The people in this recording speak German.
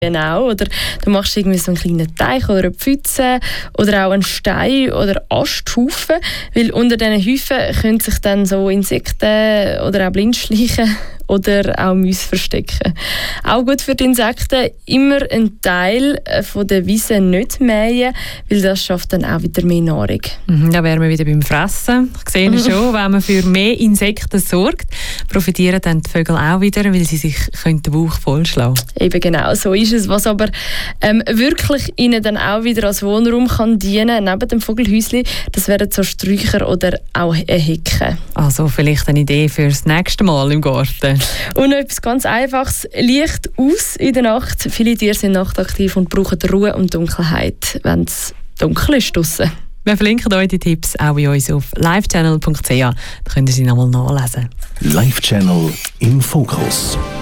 Genau, oder du machst irgendwie so einen kleinen Teich oder eine Pfütze oder auch einen Stein oder Asthaufen, weil unter diesen Häufen können sich dann so Insekten oder auch Blindschleichen oder auch Mäuse verstecken. Auch gut für die Insekten, immer einen Teil von der Wiese nicht mähen, weil das schafft dann auch wieder mehr Nahrung. Da wären wir wieder beim Fressen. Ich sehe schon, wenn man für mehr Insekten sorgt, profitieren dann die Vögel auch wieder, weil sie sich den Bauch vollschlagen können. Eben genau, so ist es. Was aber wirklich ihnen dann auch wieder als Wohnraum kann dienen, neben dem Vogelhäuschen, das wären so Sträucher oder auch Hecken. Also vielleicht eine Idee für das nächste Mal im Garten. Und noch etwas ganz Einfaches. Licht aus in der Nacht. Viele Tiere sind nachtaktiv und brauchen Ruhe und Dunkelheit, wenn es dunkel ist draussen. Wir verlinken euch die Tipps auch bei uns auf livechannel.ch. Da könnt ihr sie nochmal nachlesen. Live Channel im Fokus.